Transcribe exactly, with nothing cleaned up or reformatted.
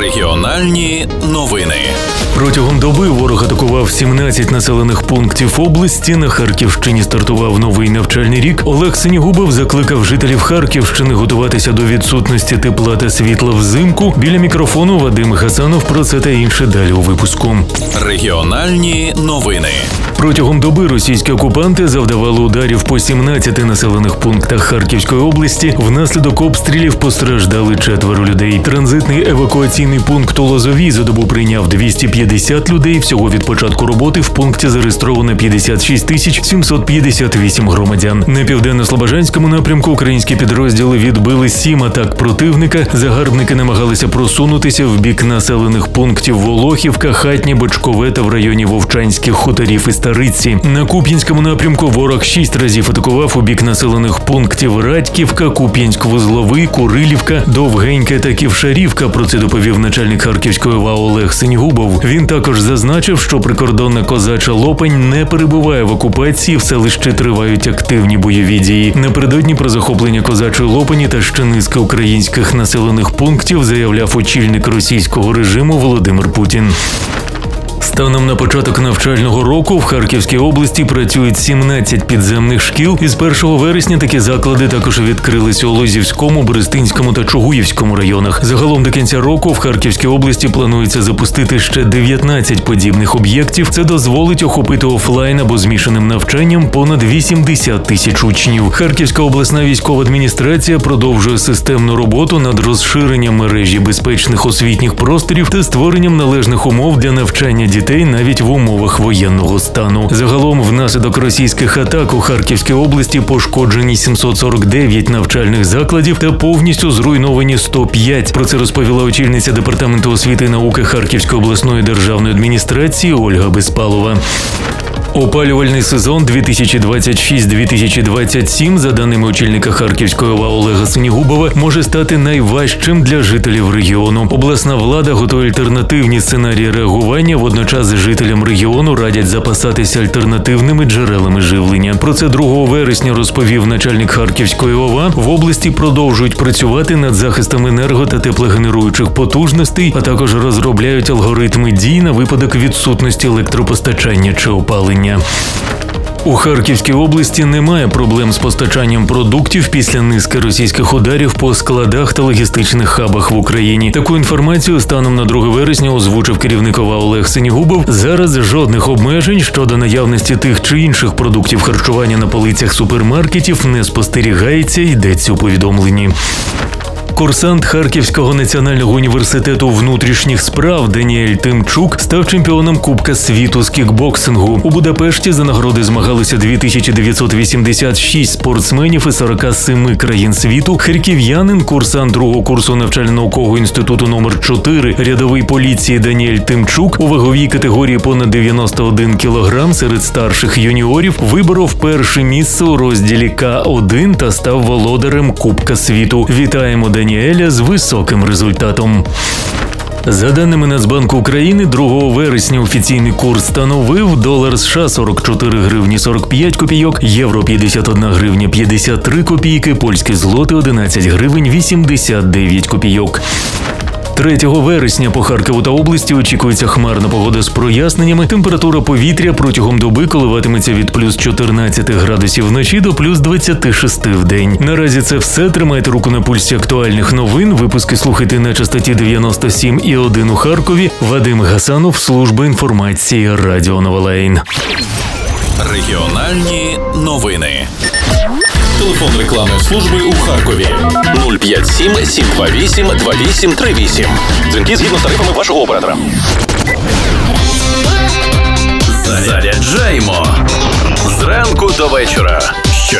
Регіональні новини. Протягом доби ворог атакував сімнадцять населених пунктів області. На Харківщині стартував новий навчальний рік. Олег Синігубов закликав жителів Харківщини готуватися до відсутності тепла та світла взимку. Біля мікрофону Вадим Гасанов. Про це та інше далі у випуску. Регіональні новини. Протягом доби російські окупанти завдавали ударів по сімнадцяти населених пунктах Харківської області. Внаслідок обстрілів постраждали четверо людей. Транзитний евакуаційний пункт у Лозовій за добу прийняв двісті п'ятдесят людей. Всього від початку роботи в пункті зареєстровано п'ятдесят шість тисяч сімсот п'ятдесят вісім громадян. На південно-слобожанському напрямку українські підрозділи відбили сім атак противника. Загарбники намагалися просунутися в бік населених пунктів Волохівка, Хатнє, Бочкове та в районі Вовчанських хуторів і Стариці. На Куп'янському напрямку ворог шість разів атакував у бік населених пунктів Радьківка, Куп'янськ-Вузловий, Курилівка, Довгеньке та Ківшарівка. Про це доповів начальник Харківської ОВА Олег Синігубов. Він також зазначив, що прикордонна Козача Лопань не перебуває в окупації, в селищі тривають активні бойові дії. Напередодні про захоплення Козачої Лопані та ще низки українських населених пунктів заявляв очільник російського режиму Володимир Путін. Станом на початок навчального року в Харківській області працюють сімнадцять підземних шкіл. Із першого вересня такі заклади також відкрилися у Лозівському, Берестинському та Чугуївському районах. Загалом до кінця року в Харківській області планується запустити ще дев'ятнадцять подібних об'єктів. Це дозволить охопити офлайн або змішаним навчанням понад вісімдесят тисяч учнів. Харківська обласна військова адміністрація продовжує системну роботу над розширенням мережі безпечних освітніх просторів та створенням належних умов для навчання дітей навіть в умовах воєнного стану. Загалом внаслідок російських атак у Харківській області пошкоджені сімсот сорок дев'ять навчальних закладів та повністю зруйновані сто п'ять. Про це розповіла очільниця Департаменту освіти і науки Харківської обласної державної адміністрації Ольга Безпалова. Опалювальний сезон дві тисячі двадцять шість - дві тисячі двадцять сім, за даними очільника Харківської ОВА Олега Синігубова, може стати найважчим для жителів регіону. Обласна влада готує альтернативні сценарії реагування, водночас жителям регіону радять запасатися альтернативними джерелами живлення. Про це другого вересня розповів начальник Харківської ОВА. В області продовжують працювати над захистом енерго- та теплогенеруючих потужностей, а також розробляють алгоритми дій на випадок відсутності електропостачання чи опалення. У Харківській області немає проблем з постачанням продуктів після низки російських ударів по складах та логістичних хабах в Україні. Таку інформацію станом на друге вересня озвучив керівник ОВА Олег Синігубов. Зараз жодних обмежень щодо наявності тих чи інших продуктів харчування на полицях супермаркетів не спостерігається, йдеться у повідомленні. Курсант Харківського національного університету внутрішніх справ Даніель Тимчук став чемпіоном Кубка світу з кікбоксингу. У Будапешті за нагороди змагалися дві тисячі дев'ятсот вісімдесят шість спортсменів із сорока семи країн світу. Харків'янин, курсант другого курсу навчально-наукового інституту номер чотири рядовий поліції Даніель Тимчук у ваговій категорії понад дев'яносто один кілограм серед старших юніорів виборов перше місце у розділі Ка один та став володарем Кубка світу. Вітаємо Даніеля з високим результатом. За даними Нацбанку України, другого вересня офіційний курс становив долар США сорок чотири гривні сорок п'ять копійок, євро п'ятдесят одна гривня п'ятдесят три копійки, польські злоти одинадцять гривень вісімдесят дев'ять копійок. третього вересня по Харкову та області очікується хмарна погода з проясненнями. Температура повітря протягом доби коливатиметься від плюс чотирнадцяти градусів вночі до плюс двадцяти шести в день. Наразі це все. Тримайте руку на пульсі актуальних новин. Випуски слухайте на частоті дев'яносто сім і один у Харкові. Вадим Гасанов, служба інформації Радіо Новолейн. Регіональні новини. Телефон рекламної служби у Харкові нуль п'ять сім сім два вісім два вісім три вісім. Дзвінки згідно з тарифами вашого оператора. Заряджаємо зранку до вечора.